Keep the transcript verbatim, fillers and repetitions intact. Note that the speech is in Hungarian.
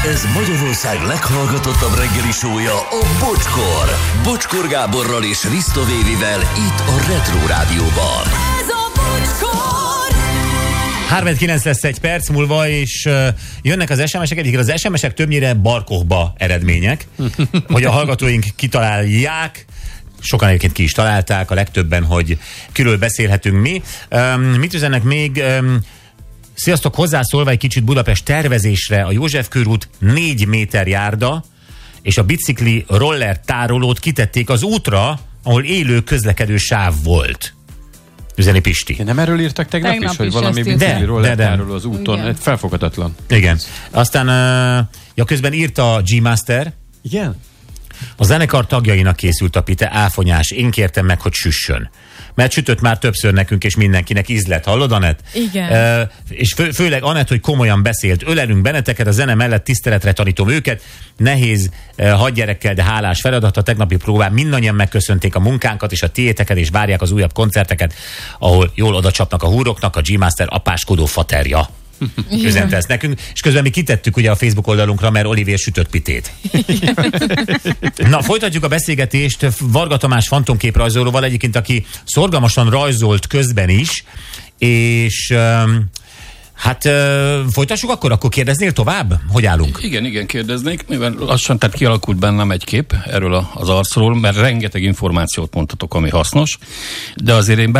Ez Magyarország leghallgatottabb reggeli show-ja, a Bocskor. Bocskor Gáborral és Risto Vévivel itt a Retro Rádióban. Ez a Bocskor! három kilenc lesz egy perc múlva, és uh, jönnek az es em esek. Egyébként az es em esek többnyire barkokba eredmények, hogy a hallgatóink kitalálják. Sokan egyébként ki is találták, a legtöbben, hogy kiről beszélhetünk mi. Um, mit üzennek még? Um, Sziasztok, hozzászólva egy kicsit Budapest tervezésre, a József körút négy méter járda, és a bicikli roller tárolót kitették az útra, ahol élő közlekedő sáv volt. Üzeni Pisti. Nem erről írtak tegnap, tegnap is, hogy valami bicikli roller tároló az úton. Igen. Felfoghatatlan. Igen. Aztán uh, ja, közben írta G-Master. Igen. A zenekar tagjainak készült a pite, áfonyás. Én kértem meg, hogy süssön. Mert sütött már többször nekünk, és mindenkinek ízlet. Hallod, Anett? Igen. Uh, és fő, főleg Anett, hogy komolyan beszélt. Ölelünk benneteket, a zene mellett tiszteletre tanítom őket. Nehéz uh, hadgyerekkel, de hálás feladat. A tegnapi próbán mindannyian megköszönték a munkánkat és a tiéteket, és várják az újabb koncerteket, ahol jól odacsapnak a húroknak. A G-Master apáskodó faterja. Üzente ezt nekünk, és közben mi kitettük ugye a Facebook oldalunkra, mert Olivér sütött pitét. Na, folytatjuk a beszélgetést Varga Tamás fantomképrajzolóval, egyébként, aki szorgalmasan rajzolt közben is, és um, hát uh, folytassuk akkor, akkor kérdeznél tovább? Hogy állunk? Igen, igen, kérdeznék, mivel lassan tehát kialakult bennem egy kép erről az arcról, mert rengeteg információt mondhatok, ami hasznos, de azért én